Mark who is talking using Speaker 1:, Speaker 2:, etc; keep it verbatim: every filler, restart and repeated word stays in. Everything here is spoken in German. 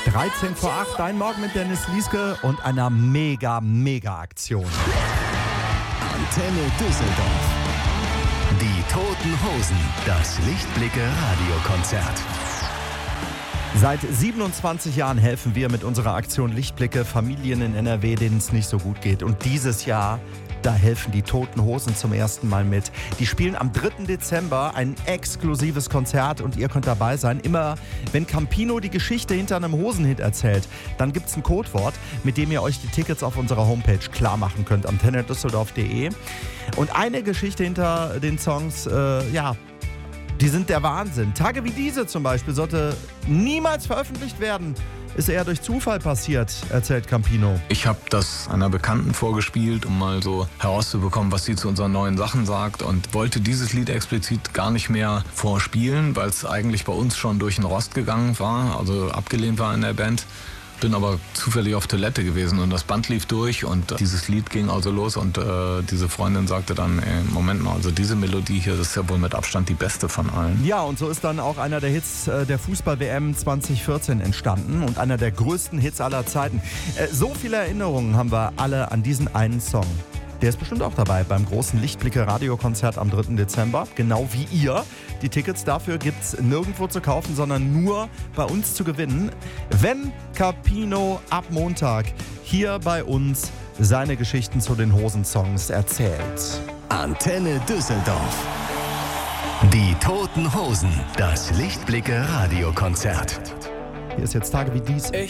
Speaker 1: dreizehn vor acht, dein Morgen mit Dennis Lieske und einer mega, mega Aktion.
Speaker 2: Antenne Düsseldorf. Die Toten Hosen, das Lichtblicke-Radiokonzert.
Speaker 1: Seit siebenundzwanzig Jahren helfen wir mit unserer Aktion Lichtblicke Familien in N R W, denen es nicht so gut geht. Und dieses Jahr, da helfen die Toten Hosen zum ersten Mal mit. Die spielen am dritten Dezember ein exklusives Konzert und ihr könnt dabei sein. Immer wenn Campino die Geschichte hinter einem Hosenhit erzählt, dann gibt es ein Codewort, mit dem ihr euch die Tickets auf unserer Homepage klar machen könnt, antenne düsseldorf punkt de. Und eine Geschichte hinter den Songs, äh, ja, die sind der Wahnsinn. Tage wie diese zum Beispiel sollte niemals veröffentlicht werden. Ist eher durch Zufall passiert, erzählt Campino.
Speaker 3: Ich habe das einer Bekannten vorgespielt, um mal so herauszubekommen, was sie zu unseren neuen Sachen sagt, und wollte dieses Lied explizit gar nicht mehr vorspielen, weil es eigentlich bei uns schon durch den Rost gegangen war, also abgelehnt war in der Band. Bin aber zufällig auf Toilette gewesen und das Band lief durch und dieses Lied ging also los und äh, diese Freundin sagte dann, ey, Moment mal, also diese Melodie hier, das ist ja wohl mit Abstand die beste von allen.
Speaker 1: Ja, und so ist dann auch einer der Hits äh, der Fußball-W M zwanzig vierzehn entstanden und einer der größten Hits aller Zeiten. Äh, so viele Erinnerungen haben wir alle an diesen einen Song. Der ist bestimmt auch dabei beim großen Lichtblicke-Radiokonzert am dritten Dezember, genau wie ihr. Die Tickets dafür gibt's nirgendwo zu kaufen, sondern nur bei uns zu gewinnen, wenn Campino ab Montag hier bei uns seine Geschichten zu den Hosensongs erzählt.
Speaker 2: Antenne Düsseldorf. Die Toten Hosen, das Lichtblicke-Radiokonzert.
Speaker 1: Hier ist jetzt Tage wie dies.